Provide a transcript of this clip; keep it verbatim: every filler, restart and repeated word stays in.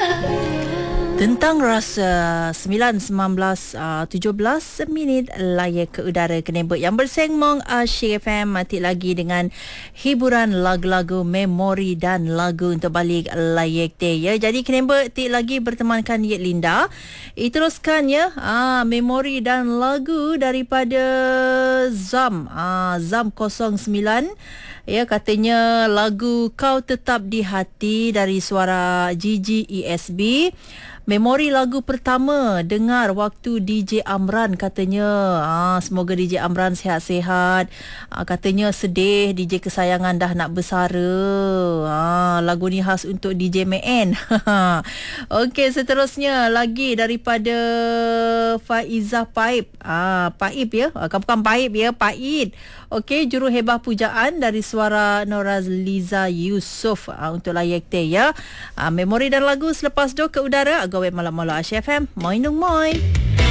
Tentang rasa sembilan sembilan belas uh, tujuh belas minit layak ke udara Kenembek yang bersengmong Asyik F M mati lagi dengan hiburan lagu-lagu memori dan lagu untuk balik layak te ya. Jadi Kenembek ti lagi bertemankan Yet Linda. Iteruskan ya uh, memori dan lagu daripada Zam uh, Zam kosong sembilan. Ya, katanya lagu Kau Tetap di Hati dari suara Gigi E S B. Memori lagu pertama dengar waktu D J Amran katanya. Ah, semoga D J Amran sihat-sihat. Ah, katanya sedih D J kesayangan dah nak bersara. Ah, lagu ni khas untuk D J M N. Okey, seterusnya lagi daripada Faizah Paip. Ah, Paip ya. Ah, bukan Paip ya, Pait. Okey, juru hebah pujaan dari suara Norazliza Yusof ah, untuk layak te ya. Ah, memori dan lagu selepas do ke udara gawe malam-malam Asyik F M. Moin dong moin.